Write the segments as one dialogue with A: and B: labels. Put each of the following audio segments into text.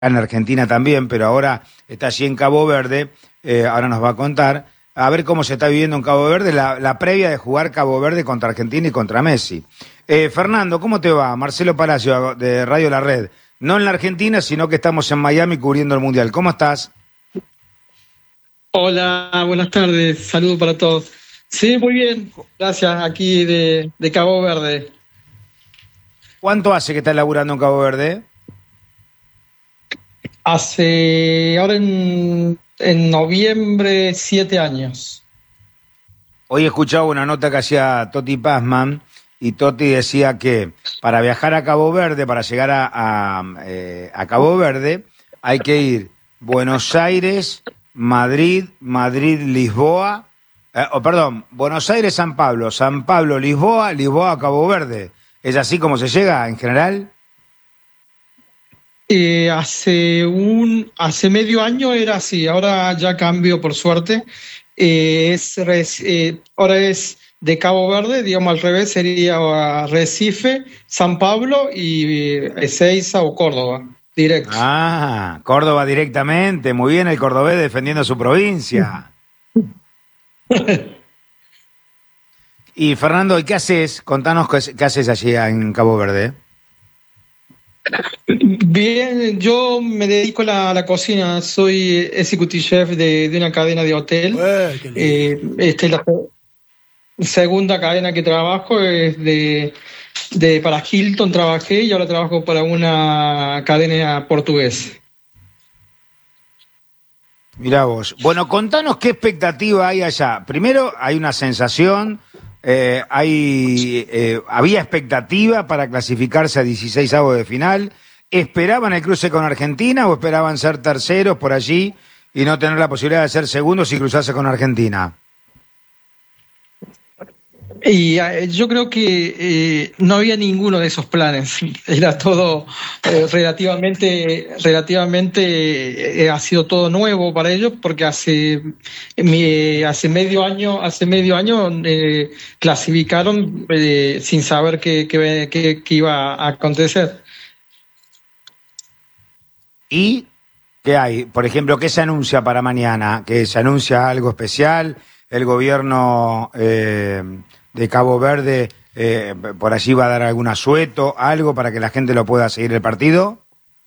A: en Argentina también, pero ahora está allí en Cabo Verde, ahora nos va a contar, a ver cómo se está viviendo en Cabo Verde, la previa de jugar Cabo Verde contra Argentina y contra Messi. Fernando, ¿cómo te va? Marcelo Palacio, de Radio La Red. No en la Argentina, sino que estamos en Miami cubriendo el Mundial. ¿Cómo estás?
B: Hola, buenas tardes, saludos para todos. Sí, muy bien, gracias, aquí de Cabo Verde.
A: ¿Cuánto hace que estás laburando en Cabo Verde?
B: Ahora en noviembre, 7 años.
A: Hoy escuchaba una nota que hacía Toti Pazman y Toti decía que para viajar a Cabo Verde, para llegar a Cabo Verde, hay que ir Buenos Aires, Madrid, Lisboa, Buenos Aires, San Pablo, Lisboa, Lisboa, Cabo Verde. ¿Es así como se llega en general?
B: Hace medio año era así, ahora ya cambió por suerte. Ahora es de Cabo Verde, digamos al revés, sería Recife, San Pablo y Ezeiza o Córdoba, directo.
A: Ah, Córdoba directamente, muy bien el cordobés defendiendo su provincia. Y Fernando, ¿y qué haces? Contanos qué haces allí en Cabo Verde.
B: Bien, yo me dedico a la cocina, soy executive chef de una cadena de hotel. Esta es la segunda cadena que trabajo, es para Hilton trabajé y ahora trabajo para una cadena portuguesa.
A: Mirá vos. Bueno, contanos qué expectativa hay allá. Primero, hay una sensación, había expectativa para clasificarse a 16avos de final. ¿Esperaban el cruce con Argentina o esperaban ser terceros por allí y no tener la posibilidad de ser segundos y cruzarse con Argentina?
B: Y yo creo que no había ninguno de esos planes. Era todo relativamente ha sido todo nuevo para ellos porque hace medio año clasificaron sin saber qué iba a acontecer.
A: ¿Y qué hay? Por ejemplo, ¿qué se anuncia para mañana? ¿Que se anuncia algo especial? ¿El gobierno de Cabo Verde por allí va a dar algún asueto, algo para que la gente lo pueda seguir el partido?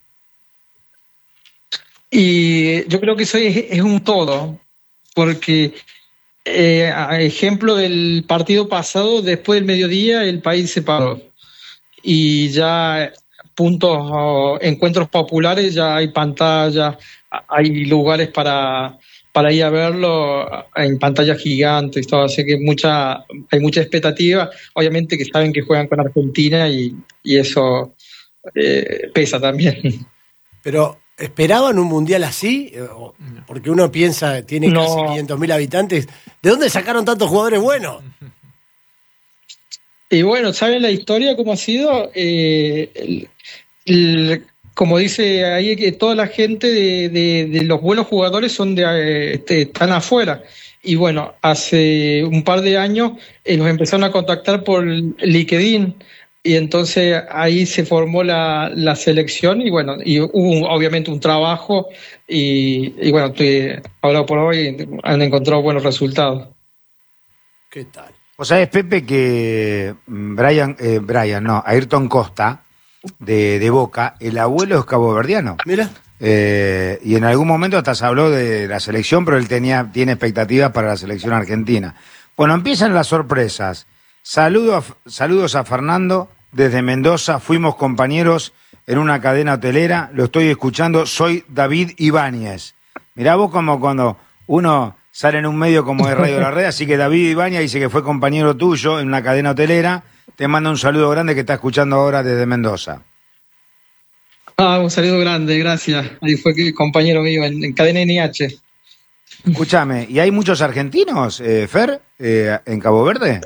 B: Y yo creo que eso es un todo, porque a ejemplo del partido pasado, después del mediodía el país se paró y ya encuentros populares, ya hay pantallas, hay lugares para ir a verlo en pantallas gigantes, todo, así que hay mucha expectativa, obviamente que saben que juegan con Argentina y eso pesa también.
C: Pero, ¿esperaban un mundial así? Porque uno piensa, tiene casi 500.000 habitantes. ¿De dónde sacaron tantos jugadores buenos?
B: Y bueno, ¿saben la historia cómo ha sido? Como dice ahí, que toda la gente de los buenos jugadores están afuera. Y bueno, hace un par de años nos empezaron a contactar por LinkedIn y entonces ahí se formó la selección y bueno, y hubo obviamente un trabajo y bueno, ahora por hoy han encontrado buenos resultados.
C: ¿Qué tal?
A: O sea, es Pepe que Ayrton Costa de Boca, el abuelo es caboverdiano.
C: Mira.
A: Y en algún momento hasta se habló de la selección, pero él tiene expectativas para la selección argentina. Bueno, empiezan las sorpresas. Saludos a Fernando desde Mendoza. Fuimos compañeros en una cadena hotelera. Lo estoy escuchando. Soy David Ibáñez. Mirá vos como cuando uno sale en un medio como de Radio La Red, así que David Ibáñez dice que fue compañero tuyo en una cadena hotelera. Te manda un saludo grande que está escuchando ahora desde Mendoza.
B: Un saludo grande, gracias. Ahí fue compañero mío en cadena NH.
A: Escúchame, ¿y hay muchos argentinos, Fer, en Cabo Verde?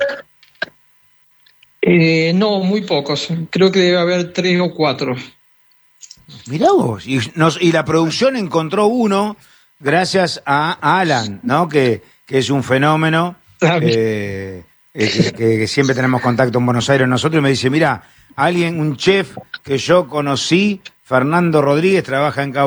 B: No, muy pocos. Creo que debe haber 3 o 4.
A: Mirá vos, y la producción encontró uno gracias a Alan, ¿no? Que es un fenómeno, que siempre tenemos contacto en Buenos Aires nosotros, y me dice, mira, Alguien, un chef que yo conocí, Fernando Rodríguez, trabaja en Cabo